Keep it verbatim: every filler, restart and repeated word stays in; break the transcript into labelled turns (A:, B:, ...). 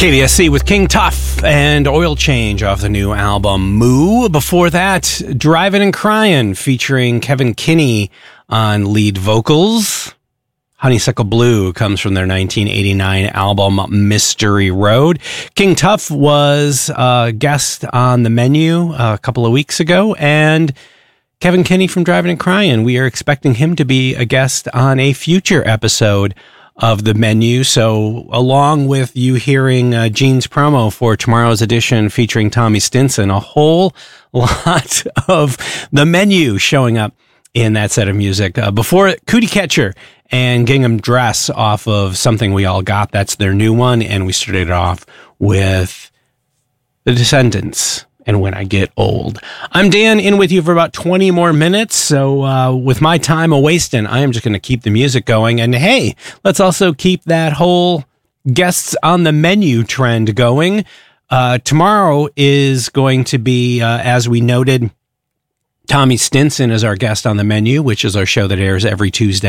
A: K D S C with King Tuff and Oil Change off the new album Moo. Before that, Driving and Crying featuring Kevin Kinney on lead vocals. Honeysuckle Blue comes from their nineteen eighty-nine album Mystery Road. King Tuff was a guest on the menu a couple of weeks ago, and Kevin Kinney from Driving and Crying, we are expecting him to be a guest on a future episode of the menu. So along with you hearing uh, Gene's promo for tomorrow's edition featuring Tommy Stinson, a whole lot of the menu showing up in that set of music. Uh, before it, Cootie Catcher and Gingham Dress off of Something We All Got. That's their new one. And we started it off with The Descendants and When I Get Old. I'm Dan, in with you for about twenty more minutes. So uh, with my time a-wasting, I am just going to keep the music going. And hey, let's also keep that whole guests on the menu trend going. Uh, tomorrow is going to be, uh, as we noted, Tommy Stinson is our guest on the menu, which is our show that airs every Tuesday